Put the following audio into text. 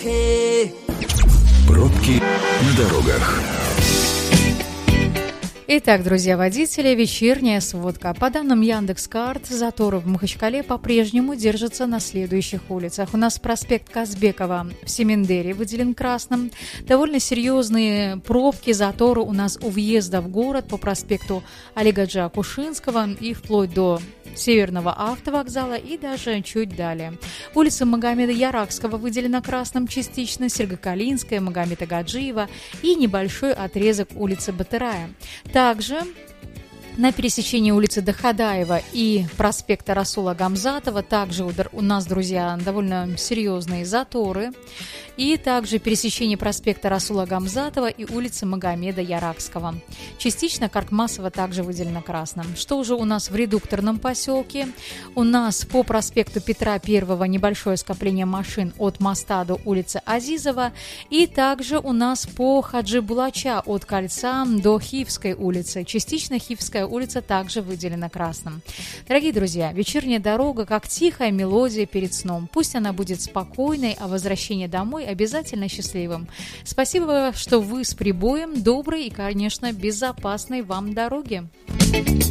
Пробки на дорогах. Итак, друзья водители, вечерняя сводка. По данным Яндекс.Карт, заторы в Махачкале по-прежнему держатся на следующих улицах. У нас проспект Казбекова в Семендере выделен красным. Довольно серьезные пробки, заторы у нас у въезда в город по проспекту Алигаджа Кушинского и вплоть до Северного автовокзала и даже чуть далее. Улица Магомеда Яракского выделена красным частично, Сергокалинская, Магомеда Гаджиева и небольшой отрезок улицы Батырая. Также на пересечении улицы Дахадаева и проспекта Расула Гамзатова также у нас, друзья, довольно серьезные заторы. И также пересечение проспекта Расула Гамзатова и улицы Магомеда Яракского. Частично Каркмасова также выделено красным. Что уже у нас в редукторном поселке? У нас по проспекту Петра I небольшое скопление машин от моста до улицы Азизова. И также у нас по Хаджи Булача от Кольца до Хивской улицы. Частично Хивская улица также выделена красным. Дорогие друзья, вечерняя дорога как тихая мелодия перед сном. Пусть она будет спокойной, а возвращение домой обязательно счастливым. Спасибо, что вы с прибоем. Доброй и, конечно, безопасной вам дороги.